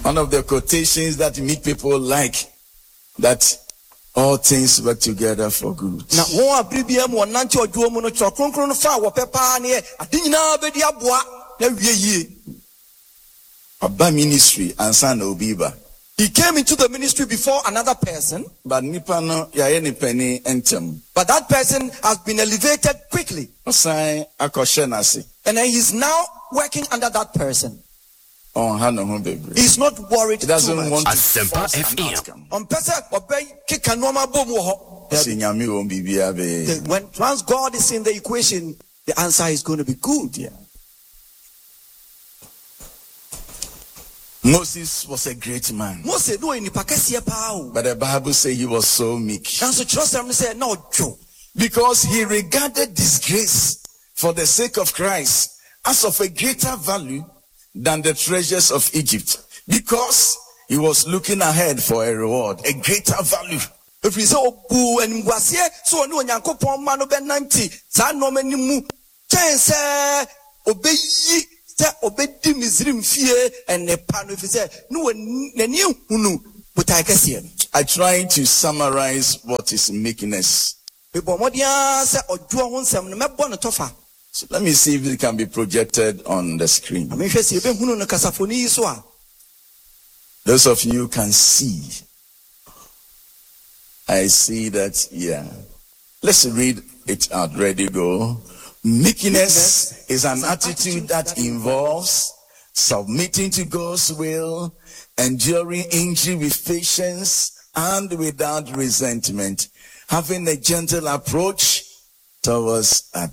One of the quotations that make people like that all things work together for good. Na wo abribia mu onante oduo mu no tro kronkron no fa wo pepa ne adinyina bedi aboa na wie yie. Oba ministry and son obiba. He came into the ministry before another person, But nipa no yaye ni penny entem. but that person has been elevated quickly. Osan akoshe nase. And then he's now working under that person. On hano ho bebre. He's not worried He too doesn't much. want to Asempa force an FM. outcome. On pesa obey kika noma bom wo ho. Si nyame won bibia be. Once God is in the equation, the answer is going to be good. Yeah. Moses was a great man. Mose no ni pakese pa o. But the Bible says he was so meek. Nanso trustem say na ojo. Because he regarded disgrace for the sake of Christ as of a greater value than the treasures of Egypt. Because he was looking ahead for a reward, a greater value. If we say obu enwase so oni onyankopon ma no be 90 za no manimu chen say obeyi se obedi Misrim fie ene pa no if say no nani hunu butai kese. I try to summarize what is meekness. Be bomodia se ojo ho nsem no mebo no tofa. So let me see if it can be projected on the screen. Me hwese e be hunu no kasafoni so a. Those of you can see. I see that, yeah. Let's read it out. Ready, go. Meekness is an attitude that involves submitting to God's will, enduring injury with patience and without resentment, having a gentle approach towards others.